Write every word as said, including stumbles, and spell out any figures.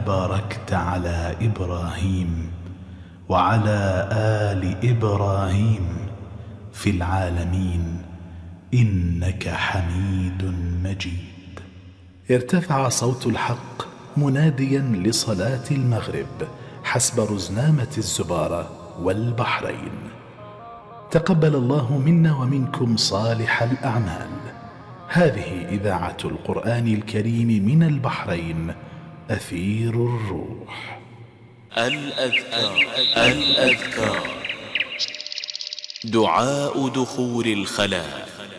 باركت على إبراهيم وعلى آل إبراهيم في العالمين إنك حميد مجيد. ارتفع صوت الحق مناديا لصلاة المغرب حسب رزنامة الزبارة والبحرين. تقبل الله منا ومنكم صالح الأعمال. هذه إذاعة القرآن الكريم من البحرين، أثير الروح. الأذكار الأذكار دعاء دخول الخلاء.